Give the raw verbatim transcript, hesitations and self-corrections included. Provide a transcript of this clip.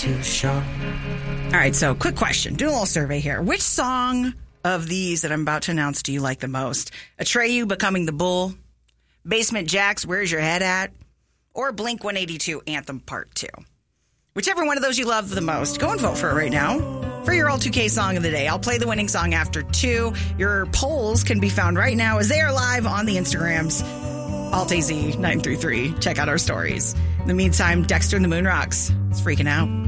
too short. All right, so quick question. Do a little survey here. Which song of these that I'm about to announce do you like the most? Atreyu, Becoming the Bull, Basement Jaxx, Where's Your Head At, or Blink one eighty-two, Anthem Part two? Whichever one of those you love the most, go and vote for it right now for your All two K song of the day. I'll play the winning song after two. Your polls can be found right now as they are live on the Instagrams. Alt A Z nine three three. Check out our stories. In the meantime, Dexter and the Moon Rocks is freaking out.